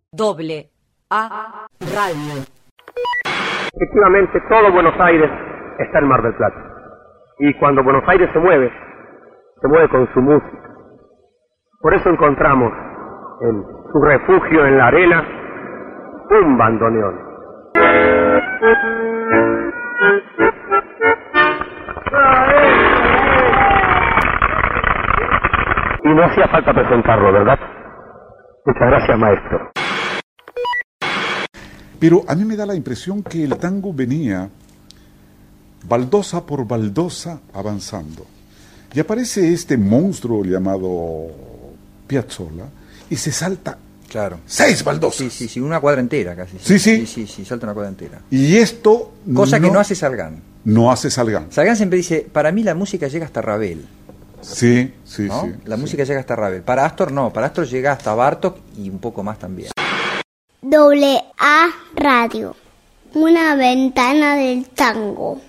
Doble A Radio. Efectivamente, todo Buenos Aires está en Mar del Plata. Y cuando Buenos Aires se mueve con su música. Por eso encontramos en su refugio en la arena un bandoneón. Y no hacía falta presentarlo, ¿verdad? Muchas gracias, maestro. Pero a mí me da la impresión que el tango venía baldosa por baldosa avanzando. Y aparece este monstruo llamado Piazzolla y se salta 6 baldosas. Sí, una cuadra entera casi. Sí, salta una cuadra entera. Y esto... Cosa que no hace Salgán. No hace Salgán. Salgán siempre dice, para mí la música llega hasta Ravel. Sí. La música llega hasta Ravel. Para Astor no, para Astor llega hasta Bartók y un poco más también. Doble A Radio, una ventana del tango.